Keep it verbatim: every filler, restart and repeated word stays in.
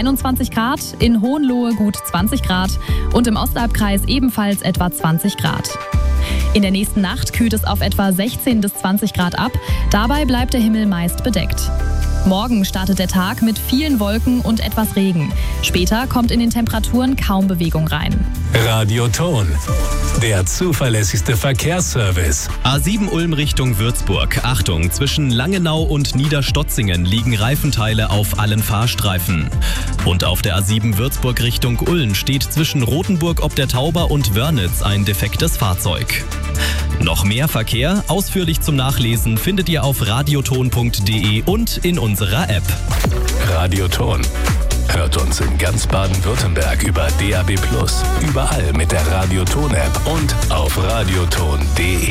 einundzwanzig Grad, in Hohenlohe gut zwanzig Grad und im Ostalbkreis ebenfalls etwa zwanzig Grad. In der nächsten Nacht kühlt es auf etwa sechzehn bis zwanzig Grad ab, dabei bleibt der Himmel meist bedeckt. Morgen startet der Tag mit vielen Wolken und etwas Regen. Später kommt in den Temperaturen kaum Bewegung rein. Radioton, der zuverlässigste Verkehrsservice. A sieben Ulm Richtung Würzburg. Achtung, zwischen Langenau und Niederstotzingen liegen Reifenteile auf allen Fahrstreifen. Und auf der A sieben Würzburg Richtung Ulm steht zwischen Rothenburg ob der Tauber und Wörnitz ein defektes Fahrzeug. Noch mehr Verkehr, ausführlich zum Nachlesen, findet ihr auf radioton punkt de und in unserer App. Radioton. Hört uns in ganz Baden-Württemberg über D A B plus, überall mit der Radioton-App und auf radioton punkt de.